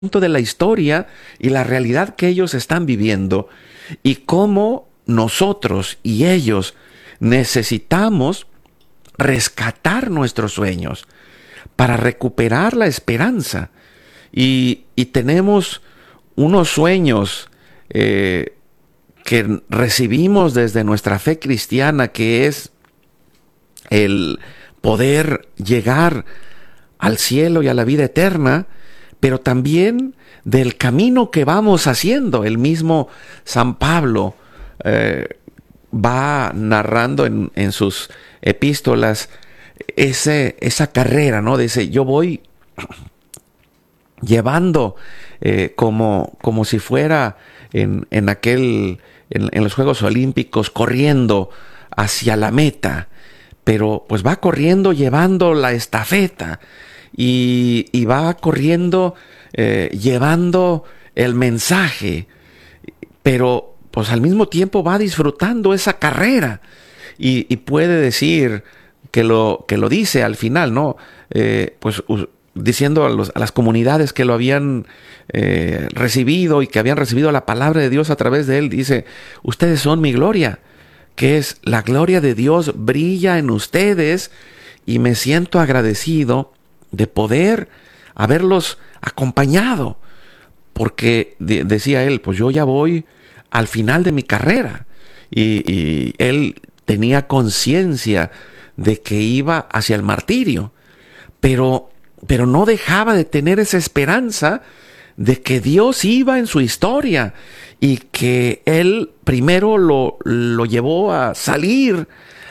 de la historia y la realidad que ellos están viviendo y cómo nosotros y ellos necesitamos rescatar nuestros sueños para recuperar la esperanza. Y tenemos unos sueños que recibimos desde nuestra fe cristiana, que es el poder llegar al cielo y a la vida eterna, pero también del camino que vamos haciendo. El mismo San Pablo va narrando en sus epístolas esa carrera, ¿no? Dice, yo voy llevando como si fuera en los Juegos Olímpicos, corriendo hacia la meta, pero pues va corriendo llevando la estafeta y va corriendo llevando el mensaje, pero pues al mismo tiempo va disfrutando esa carrera y puede decir que lo dice al final, ¿no? Pues diciendo a las comunidades que lo habían recibido y que habían recibido la palabra de Dios a través de él, dice, ustedes son mi gloria, que es la gloria de Dios brilla en ustedes, y me siento agradecido de poder haberlos acompañado, porque decía él, pues yo ya voy al final de mi carrera, y él tenía conciencia de que iba hacia el martirio, pero no dejaba de tener esa esperanza de que Dios iba en su historia y que Él primero lo llevó a salir,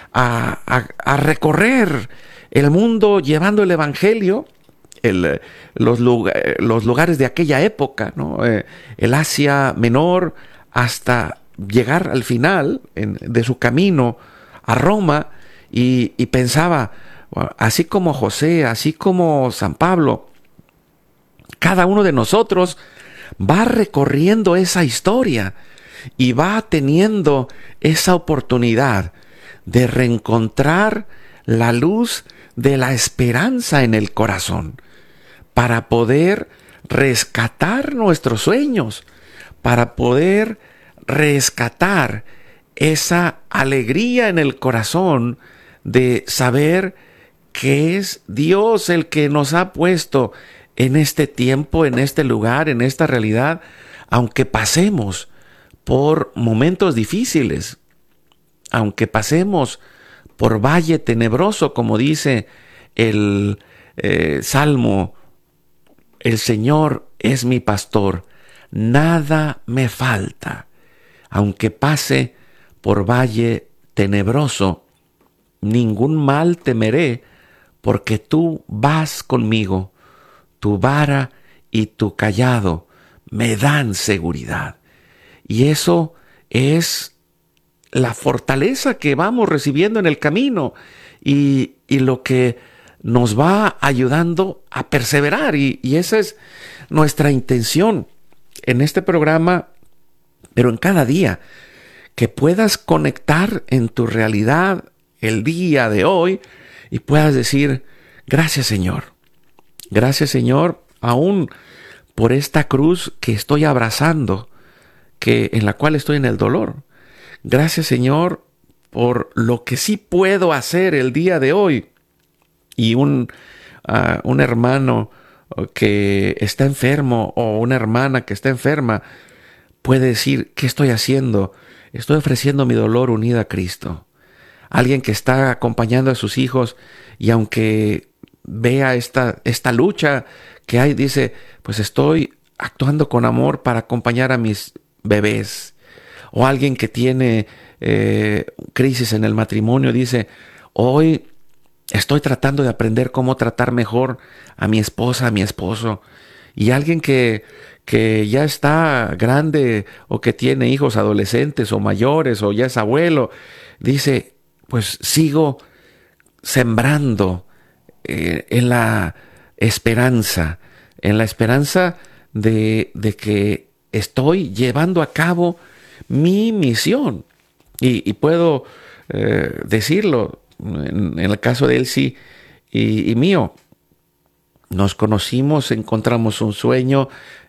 a recorrer el mundo llevando el Evangelio, los lugares de aquella época, ¿no? El Asia Menor, hasta llegar al final de su camino a Roma, y pensaba, así como José, así como San Pablo, cada uno de nosotros va recorriendo esa historia y va teniendo esa oportunidad de reencontrar la luz de la esperanza en el corazón, para poder rescatar nuestros sueños, para poder rescatar esa alegría en el corazón de saber que es Dios el que nos ha puesto en este tiempo, en este lugar, en esta realidad, aunque pasemos por momentos difíciles, aunque pasemos por valle tenebroso, como dice el Salmo, el Señor es mi pastor, nada me falta. Aunque pase por valle tenebroso, ningún mal temeré, porque tú vas conmigo, tu vara y tu cayado me dan seguridad. Y eso es la fortaleza que vamos recibiendo en el camino y lo que nos va ayudando a perseverar. Y esa es nuestra intención en este programa, pero en cada día, que puedas conectar en tu realidad el día de hoy y puedas decir, gracias Señor, aún por esta cruz que estoy abrazando, en la cual estoy en el dolor. Gracias Señor por lo que sí puedo hacer el día de hoy. Y un hermano que está enfermo o una hermana que está enferma puede decir, ¿qué estoy haciendo? Estoy ofreciendo mi dolor unido a Cristo. Alguien que está acompañando a sus hijos y aunque vea esta lucha que hay, dice, pues estoy actuando con amor para acompañar a mis bebés. O alguien que tiene crisis en el matrimonio, dice, hoy estoy tratando de aprender cómo tratar mejor a mi esposa, a mi esposo. Y alguien que ya está grande o que tiene hijos adolescentes o mayores o ya es abuelo, dice, pues sigo sembrando en la esperanza de que estoy llevando a cabo mi misión. Y puedo decirlo, en el caso de Elsie y mío, nos conocimos, encontramos un sueño,